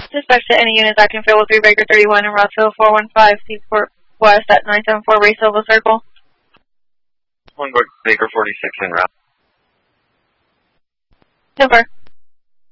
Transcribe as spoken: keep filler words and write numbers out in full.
Dispatch to any units I can fill with three Baker thirty-one and Rossville four one five, Seaport West at nine seven four Ray Silva Circle. one Baker forty-six en route. Silver.